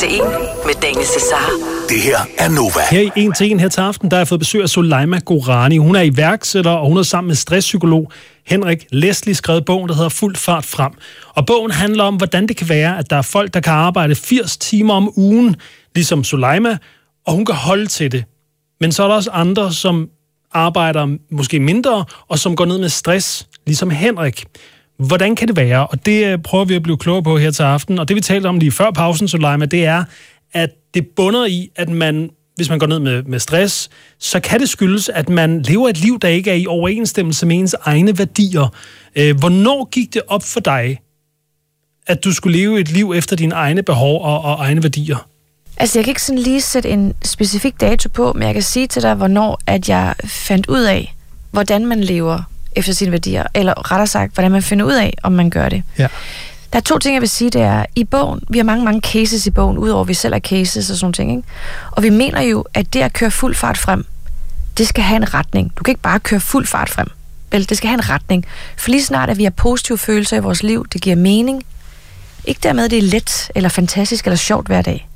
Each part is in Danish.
til en med Daniel Cesar. Det her er Nova. Her i En til en her til aften, der har jeg fået besøg af Soleima Gourani. Hun er iværksætter, og hun er sammen med stresspsykolog Henrik Leslie skrevet bogen, der hedder Fuld fart frem. Og bogen handler om, hvordan det kan være, at der er folk, der kan arbejde 80 timer om ugen, ligesom Soleima, og hun kan holde til det. Men så er der også andre, som arbejder måske mindre, og som går ned med stress, ligesom Henrik. Hvordan kan det være? Og det prøver vi at blive klogere på her til aften. Og det vi talte om lige før pausen, Soleima, det er, at det bunder i, at man, hvis man går ned med stress, så kan det skyldes, at man lever et liv, der ikke er i overensstemmelse med ens egne værdier. Hvornår gik det op for dig, at du skulle leve et liv efter dine egne behov og egne værdier? Altså, jeg kan ikke sådan lige sætte en specifik dato på, men jeg kan sige til dig, hvornår at jeg fandt ud af, hvordan man lever efter sine værdier, eller rettere sagt, hvordan man finder ud af, om man gør det. Ja. Der er 2 ting, jeg vil sige, det er, i bogen, vi har mange cases i bogen, udover at vi selv er cases og sådan ting, ikke? Og vi mener jo, at det at køre fuld fart frem, det skal have en retning. Du kan ikke bare køre fuld fart frem. Vel, det skal have en retning. For lige snart, at vi har positive følelser i vores liv, det giver mening. Ikke dermed, det er let, eller fantastisk, eller sjovt hver dag.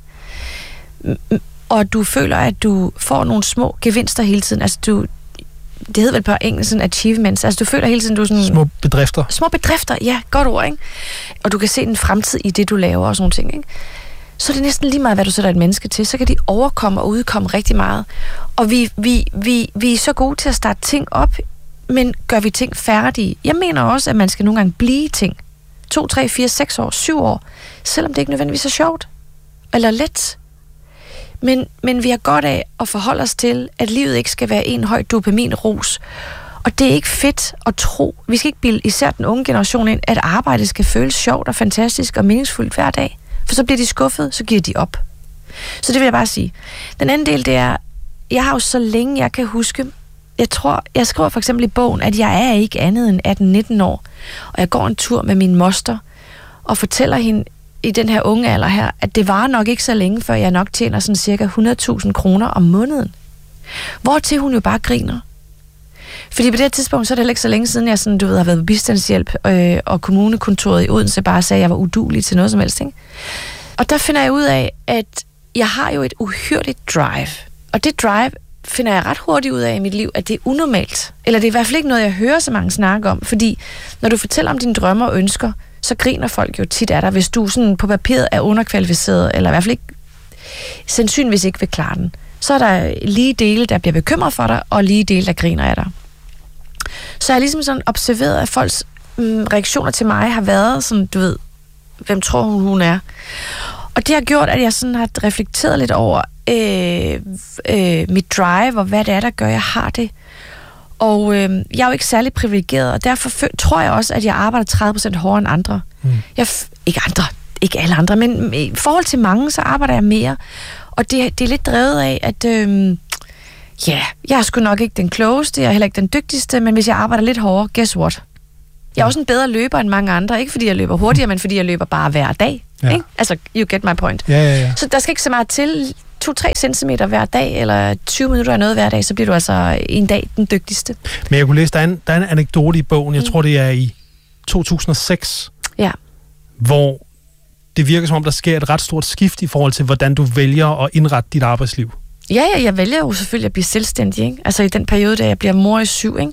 Og du føler, at du får nogle små gevinster hele tiden. Altså, det hedder vel på engelsk sådan achievements. Altså, du føler hele tiden, du er sådan... Små bedrifter. Små bedrifter, ja. Godt ord, ikke? Og du kan se den fremtid i det, du laver og sådan nogle ting, ikke? Så er det næsten lige meget, hvad du sætter et menneske til. Så kan de overkomme og udkomme rigtig meget. Og vi er så gode til at starte ting op, men gør vi ting færdige? Jeg mener også, at man skal nogle gange blive ting. 2, 3, 4, 6 år, 7 år. Selvom det ikke nødvendigvis er sjovt. Eller let. Men vi har godt af at forholde os til, at livet ikke skal være en høj dopaminrus. Og det er ikke fedt at tro. Vi skal ikke bilde især den unge generation ind, at arbejdet skal føles sjovt og fantastisk og meningsfuldt hver dag. For så bliver de skuffet, så giver de op. Så det vil jeg bare sige. Den anden del, det er, jeg har jo så længe jeg kan huske, jeg skriver for eksempel i bogen, at jeg er ikke andet end 18-19 år. Og jeg går en tur med min moster og fortæller hende, i den her unge alder her, at det var nok ikke så længe, før jeg nok tjener sådan cirka 100.000 kroner om måneden. Hvortil hun jo bare griner. Fordi på det her tidspunkt, så er det heller ikke så længe siden, jeg sådan, har været på bistandshjælp, og kommunekontoret i Odense bare sagde, at jeg var uduelig til noget som helst. Ikke? Og der finder jeg ud af, at jeg har jo et uhyrligt drive. Og det drive finder jeg ret hurtigt ud af i mit liv, at det er unormalt. Eller det er i hvert fald ikke noget, jeg hører så mange snakke om. Fordi når du fortæller om dine drømme og ønsker, så griner folk jo tit af dig, hvis du sådan på papiret er underkvalificeret, eller i hvert fald ikke, sandsynligvis ikke vil klare den. Så er der lige dele, der bliver bekymret for dig, og lige dele, der griner af dig. Så jeg har ligesom sådan observeret, at folks reaktioner til mig har været sådan, du ved, hvem tror hun er? Og det har gjort, at jeg sådan har reflekteret lidt over mit drive, og hvad det er, der gør, jeg har det. Og jeg er jo ikke særlig privilegeret, og derfor tror jeg også, at jeg arbejder 30% hårdere end andre. Ikke alle andre, men i forhold til mange, så arbejder jeg mere. Og det er lidt drevet af, at jeg er sgu nok ikke den klogeste, jeg er heller ikke den dygtigste, men hvis jeg arbejder lidt hårdere, guess what? Jeg er også en bedre løber end mange andre, ikke fordi jeg løber hurtigere, men fordi jeg løber bare hver dag. Ja. Ikke? Altså, you get my point. Ja. Så der skal ikke så meget til. 2-3 centimeter hver dag, eller 20 minutter af noget hver dag, så bliver du altså en dag den dygtigste. Men jeg kunne læse, der er en anekdote i bogen, jeg tror det er i 2006, hvor det virker som om, der sker et ret stort skift i forhold til, hvordan du vælger at indrette dit arbejdsliv. Ja, jeg vælger jo selvfølgelig at blive selvstændig, ikke? Altså i den periode, da jeg bliver mor i 7, ikke?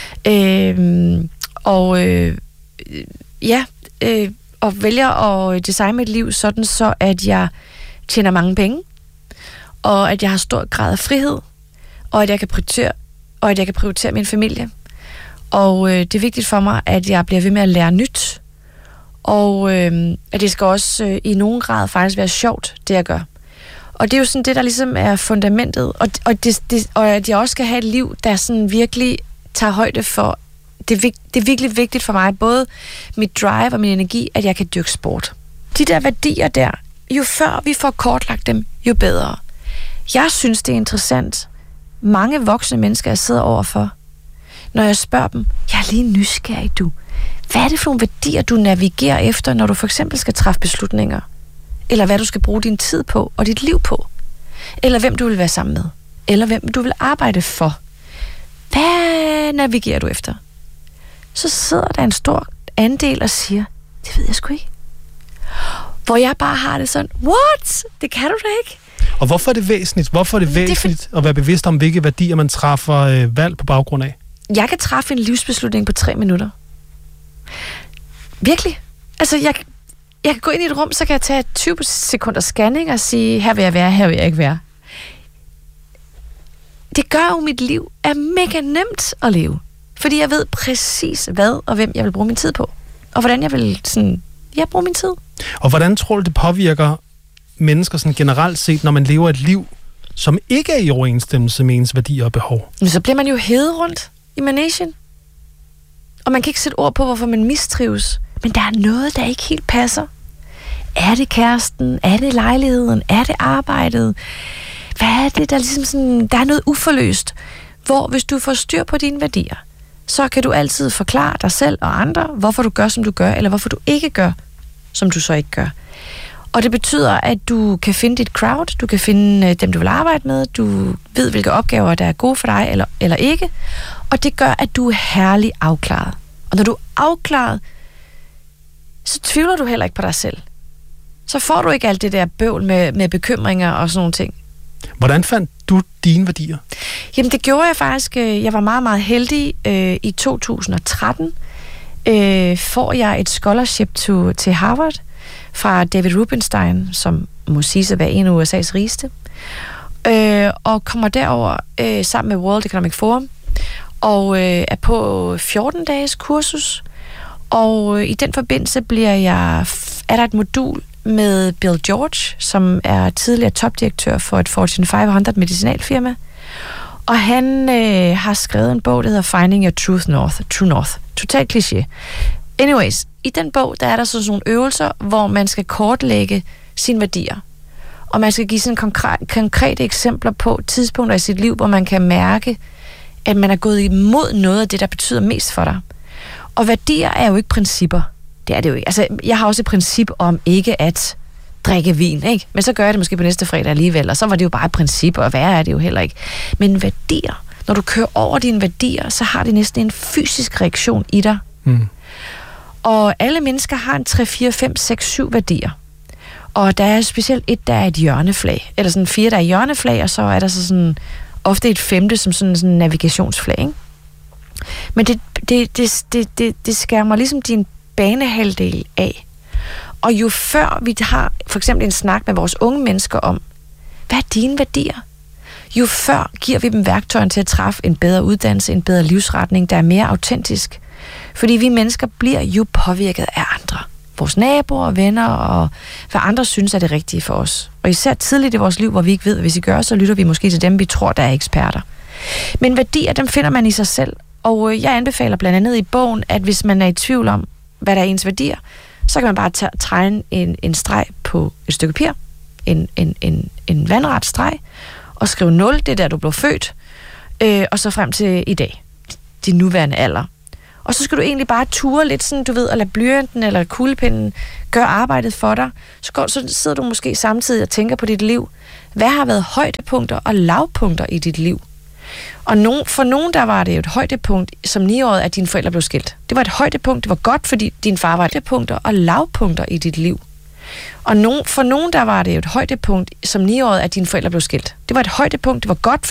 Og vælger at designe mit liv sådan, så at jeg tjener mange penge, og at jeg har stor grad af frihed, og at jeg kan prioritere min familie. Og det er vigtigt for mig, at jeg bliver ved med at lære nyt, og at det skal også i nogen grad faktisk være sjovt, det jeg gør. Og det er jo sådan det, der ligesom er fundamentet, og at jeg også skal have et liv, der sådan virkelig tager højde for, det er virkelig vigtigt for mig, både mit drive og min energi, at jeg kan dyrke sport. De der værdier der, jo før vi får kortlagt dem, jo bedre. Jeg synes, det er interessant. Mange voksne mennesker, jeg sidder overfor, når jeg spørger dem, jeg er lige nysgerrig, du. Hvad er det for nogle værdier, du navigerer efter, når du for eksempel skal træffe beslutninger? Eller hvad du skal bruge din tid på og dit liv på? Eller hvem du vil være sammen med? Eller hvem du vil arbejde for? Hvad navigerer du efter? Så sidder der en stor andel og siger, det ved jeg sgu ikke. Hvor jeg bare har det sådan, what? Det kan du da ikke. Og hvorfor er det væsentligt? Hvorfor er det væsentligt at være bevidst om, hvilke værdier man træffer valg på baggrund af? Jeg kan træffe en livsbeslutning på 3 minutter. Virkelig. Altså, jeg kan gå ind i et rum, så kan jeg tage 20 sekunder scanning og sige, her vil jeg være, her vil jeg ikke være. Det gør jo mit liv er mega nemt at leve. Fordi jeg ved præcis, hvad og hvem jeg vil bruge min tid på. Og hvordan jeg vil bruge min tid. Og hvordan tror du, det påvirker mennesker sådan generelt set, når man lever et liv, som ikke er i overensstemmelse med ens værdier og behov? Men så bliver man jo hævet rundt i managen. Og man kan ikke sætte ord på, hvorfor man mistrives. Men der er noget, der ikke helt passer. Er det kæresten? Er det lejligheden? Er det arbejdet? Hvad er det, der ligesom sådan... Der er noget uforløst. Hvor hvis du får styr på dine værdier, så kan du altid forklare dig selv og andre, hvorfor du gør, som du gør, eller hvorfor du ikke gør, som du så ikke gør. Og det betyder, at du kan finde dit crowd, du kan finde dem, du vil arbejde med, du ved, hvilke opgaver, der er gode for dig eller ikke. Og det gør, at du er herligt afklaret. Og når du er afklaret, så tvivler du heller ikke på dig selv. Så får du ikke alt det der bøvl med bekymringer og sådan nogle ting. Hvordan fandt du dine værdier? Jamen, det gjorde jeg faktisk. Jeg var meget, meget heldig. I 2013 får jeg et scholarship til Harvard fra David Rubenstein, som må sige at være en af USA's rigeste, og kommer derover sammen med World Economic Forum, og er på 14 dages kursus, og i den forbindelse er der et modul med Bill George, som er tidligere topdirektør for et Fortune 500 medicinalfirma, og han har skrevet en bog, der hedder Finding Your True North. Total kliché. Anyways, i den bog, der er der sådan nogle øvelser, hvor man skal kortlægge sine værdier. Og man skal give sådan konkrete eksempler på tidspunkter i sit liv, hvor man kan mærke, at man er gået imod noget af det, der betyder mest for dig. Og værdier er jo ikke principper. Det er det jo ikke. Altså, jeg har også et princip om ikke at drikke vin, ikke? Men så gør jeg det måske på næste fredag alligevel, og så var det jo bare et princip, og værre er det jo heller ikke. Men værdier, når du kører over dine værdier, så har det næsten en fysisk reaktion i dig. Mm. Og alle mennesker har en 3, 4, 5, 6, 7 værdier. Og der er specielt et, der er et hjørneflag. Eller sådan 4, der er hjørneflag, og så er der så sådan ofte et 5. som sådan en navigationsflag, ikke? Men det skærmer ligesom din banehalvdel af. Og jo før vi har for eksempel en snak med vores unge mennesker om, hvad er dine værdier? Jo før giver vi dem værktøjen til at træffe en bedre uddannelse, en bedre livsretning, der er mere autentisk. Fordi vi mennesker bliver jo påvirket af andre. Vores naboer, venner og hvad andre synes er det rigtige for os. Og især tidligt i vores liv, hvor vi ikke ved, hvad vi skal gøre, så lytter vi måske til dem, vi tror, der er eksperter. Men værdier, dem finder man i sig selv. Og jeg anbefaler blandt andet i bogen, at hvis man er i tvivl om, hvad der er ens værdier, så kan man bare tegne en streg på et stykke papir, en vandret streg, og skrive 0, det er der, du blev født, og så frem til i dag, din nuværende alder. Og så skal du egentlig bare ture lidt sådan, du ved, at lade blyanten eller kuglepinden gøre arbejdet for dig. Så sidder du måske samtidig og tænker på dit liv. Hvad har været højdepunkter og lavpunkter i dit liv? Og for nogen, der var det jo et højdepunkt, som 9-årig, at dine forældre blev skilt. Det var et højdepunkt, det var godt, fordi din far var højdepunkter og lavpunkter i dit liv. Og for nogen, der var det jo et højdepunkt, som 9-årig, at dine forældre blev skilt. Det var et højdepunkt, det var godt,